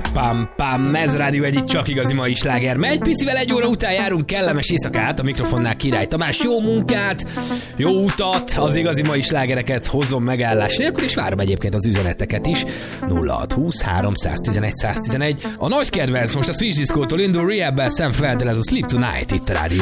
Pam, pam, ez Rádió Egyik csak igazi mai sláger. Megy picivel 1 óra után járunk, kellemes éjszakát, a mikrofonnál Király Tamás. Jó munkát, jó utat, az igazi mai slágereket hozom megállás nélkül, és várom egyébként az üzeneteket is. 0620 311 111. A nagy kedvenc most a Switch Disco-tól indul, Rehab-bel Sam Felddel, ez a Sleep Tonight itt a Rádió